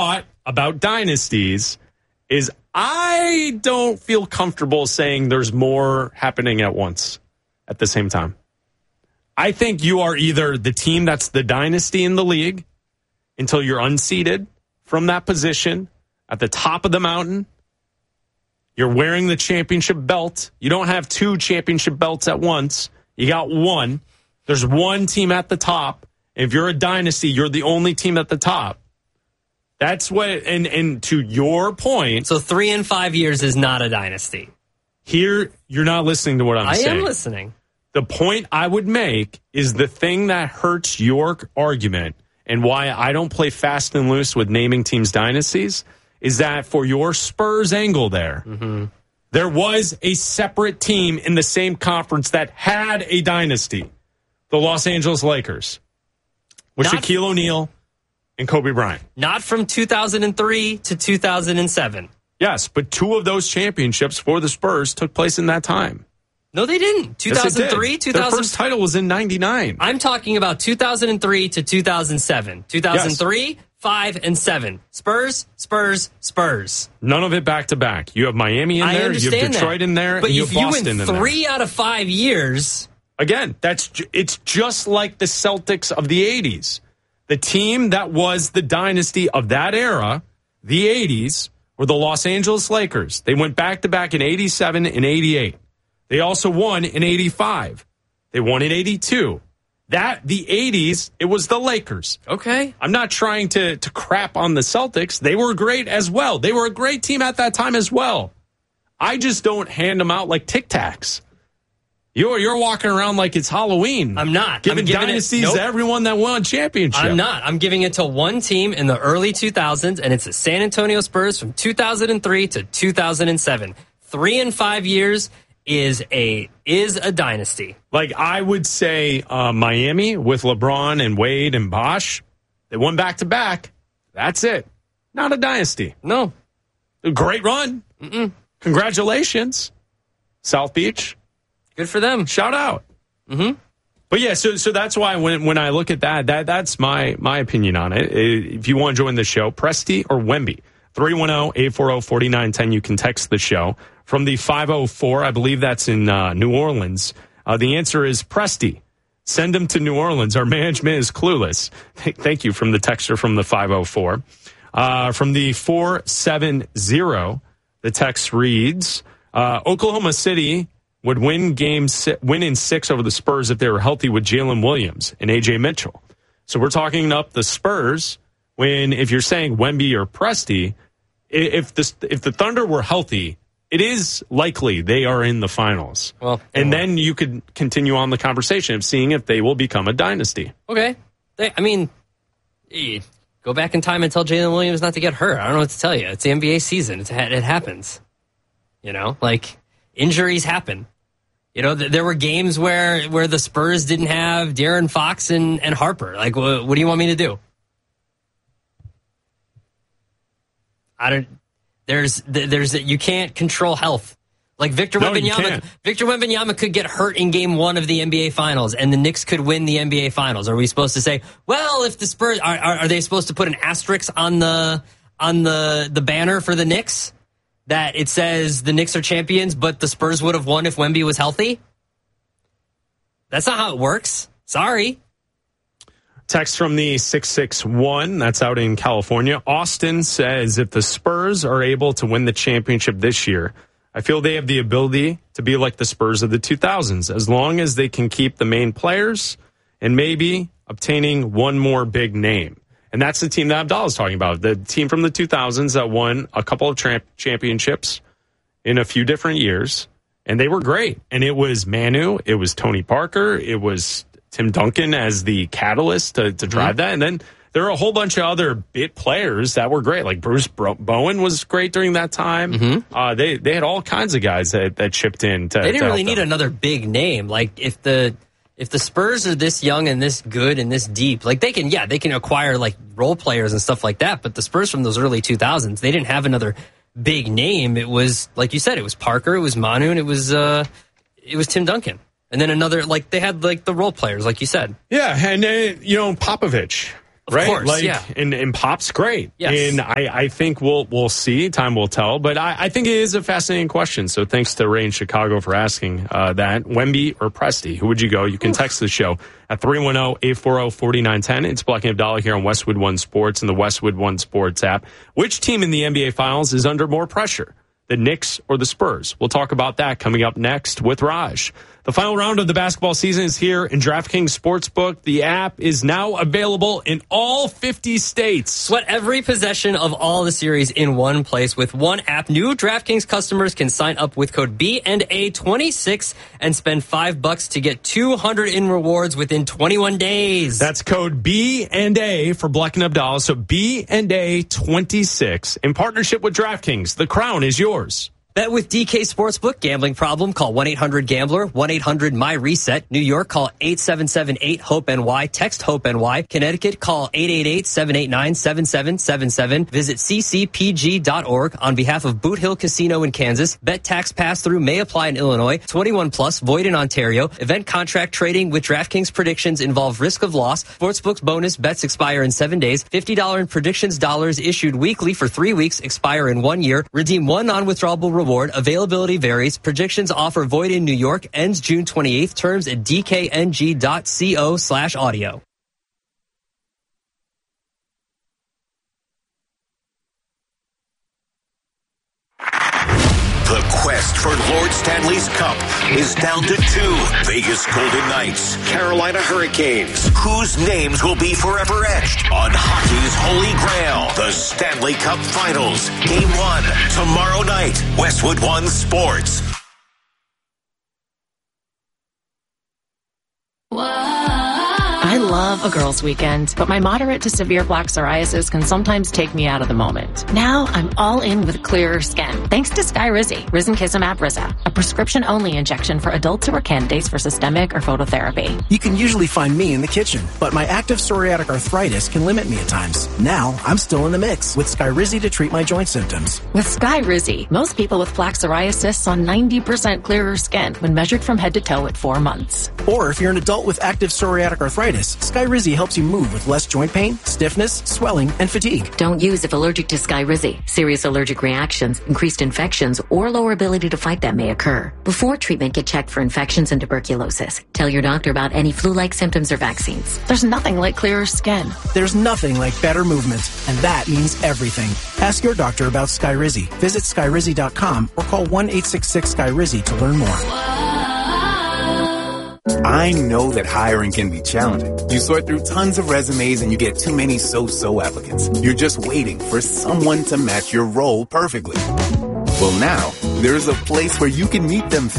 thought about dynasties is I don't feel comfortable saying there's more happening at once at the same time. I think you are either the team that's the dynasty in the league until you're unseated from that position at the top of the mountain. You're wearing the championship belt. You don't have 2 championship belts at once. You got 1. There's 1 team at the top. If you're a dynasty, you're the only team at the top. That's what, and to your point. So 3 and 5 years is not a dynasty. Here, you're not listening to what I'm saying. I am listening. The point I would make is the thing that hurts your argument and why I don't play fast and loose with naming teams dynasties is that for your Spurs angle there, there was a separate team in the same conference that had a dynasty, the Los Angeles Lakers, with Shaquille O'Neal and Kobe Bryant. Not from 2003 to 2007. Yes, but 2 of those championships for the Spurs took place in that time. No, they didn't. 2003, yes, 2000. Their first title was in 99. I'm talking about 2003 to 2007. 2003, yes. 5, and 7. Spurs, Spurs, Spurs. None of it back to back. You have Miami in there, you have Detroit in there, but and you have Boston in there. But if you win 3 out of 5 years... Again, it's just like the Celtics of the 80s. The team that was the dynasty of that era, the 80s, were the Los Angeles Lakers. They went back-to-back in 87 and 88. They also won in 85. They won in 82. The 80s, it was the Lakers. Okay. I'm not trying to crap on the Celtics. They were great as well. They were a great team at that time as well. I just don't hand them out like Tic Tacs. You're walking around like it's Halloween. I'm not. Giving dynasties to everyone that won a championship. I'm not. I'm giving it to one team in the early 2000s, and it's the San Antonio Spurs from 2003 to 2007. 3 and 5 years is a dynasty. Like I would say Miami with LeBron and Wade and Bosh, they won back-to-back. That's it. Not a dynasty. No. A great run. Congratulations. South Beach. Good for them. Shout out. But yeah, so that's why when I look at that's my opinion on it. If you want to join the show, Presti or Wemby, 310-840-4910. You can text the show from the 504. I believe that's in New Orleans. The answer is Presti. Send them to New Orleans. Our management is clueless. Thank you from the texter from the 504. From the 470, the text reads, Oklahoma City would win in 6 over the Spurs if they were healthy with Jalen Williams and A.J. Mitchell. So we're talking up the Spurs if you're saying Wemby or Presti, if the Thunder were healthy, it is likely they are in the finals. Well, and then you could continue on the conversation of seeing if they will become a dynasty. Okay. Go back in time and tell Jalen Williams not to get hurt. I don't know what to tell you. It's the NBA season. It happens. Injuries happen. There were games where the Spurs didn't have De'Aaron Fox and Harper. Like, what do you want me to do? You can't control health. Like Victor Wembanyama could get hurt in game 1 of the NBA Finals, and the Knicks could win the NBA Finals. Are we supposed to say, well, if the Spurs are they supposed to put an asterisk on the banner for the Knicks? That it says the Knicks are champions, but the Spurs would have won if Wemby was healthy? That's not how it works. Sorry. Text from the 661, that's out in California. Austin says, if the Spurs are able to win the championship this year, I feel they have the ability to be like the Spurs of the 2000s, as long as they can keep the main players and maybe obtaining one more big name. And that's the team that Abdallah's talking about, the team from the 2000s that won a couple of championships in a few different years. And they were great. And it was Manu, it was Tony Parker, it was Tim Duncan as the catalyst to drive that. And then there are a whole bunch of other bit players that were great. Like Bruce Bowen was great during that time. They had all kinds of guys that chipped in. They didn't really need another big name. Like if the Spurs are this young and this good and this deep, like they can acquire like role players and stuff like that. But the Spurs from those early 2000s, they didn't have another big name. It was, like you said, it was Parker, it was Manu, and it was Tim Duncan. And then another, like they had like the role players, like you said. Yeah, and Popovich. right? Course, like, yeah. and Pop's great. Yes. And I think we'll see. Time will tell. But I think it is a fascinating question. So thanks to Ray in Chicago for asking that. Wemby or Presti? Who would you go? You can text the show at 310-840-4910. It's Black and Abdallah here on Westwood One Sports and the Westwood One Sports app. Which team in the NBA Finals is under more pressure? The Knicks or the Spurs? We'll talk about that coming up next with Raj. The final round of the basketball season is here in DraftKings Sportsbook. The app is now available in all 50 states. Sweat every possession of all the series in one place with one app. New DraftKings customers can sign up with code B&A26 and spend $5 to get $200 in rewards within 21 days. That's code B&A for Black and Abdallah. So B&A26 in partnership with DraftKings. The crown is yours. Bet with DK Sportsbook. Gambling problem? Call 1-800-GAMBLER. 1-800-MY-RESET. New York, call 877-8-HOPE-NY. Text HOPE-NY. Connecticut, call 888-789-7777. Visit ccpg.org. On behalf of Boot Hill Casino in Kansas, bet tax pass-through may apply in Illinois. 21 plus, void in Ontario. Event contract trading with DraftKings predictions involve risk of loss. Sportsbook's bonus bets expire in 7 days. $50 in predictions dollars issued weekly for 3 weeks, expire in 1 year. Redeem one non-withdrawable reward. Availability varies. Predictions offer void in New York. Ends June 28th. Terms at dkng.co/audio. The quest for Lord Stanley's Cup is down to 2. Vegas Golden Knights, Carolina Hurricanes. Whose names will be forever etched on hockey's holy grail? The Stanley Cup Finals. Game 1, tomorrow night. Westwood One Sports. I love a girls' weekend, but my moderate to severe plaque psoriasis can sometimes take me out of the moment. Now I'm all in with clearer skin, thanks to Skyrizi, Risankizumab Riza, a prescription-only injection for adults who are candidates for systemic or phototherapy. You can usually find me in the kitchen, but my active psoriatic arthritis can limit me at times. Now I'm still in the mix with Skyrizi to treat my joint symptoms. With Skyrizi, most people with plaque psoriasis saw 90% clearer skin when measured from head to toe at 4 months. Or if you're an adult with active psoriatic arthritis, Skyrizi helps you move with less joint pain, stiffness, swelling, and fatigue. Don't use if allergic to Skyrizi. Serious allergic reactions, increased infections, or lower ability to fight them may occur. Before treatment, get checked for infections and tuberculosis. Tell your doctor about any flu-like symptoms or vaccines. There's nothing like clearer skin. There's nothing like better movement, and that means everything. Ask your doctor about Skyrizi. Visit Skyrizi.com or call 1-866-SKYRIZI to learn more. I know that hiring can be challenging. You sort through tons of resumes and you get too many so-so applicants. You're just waiting for someone to match your role perfectly. Well, now, there's a place where you can meet them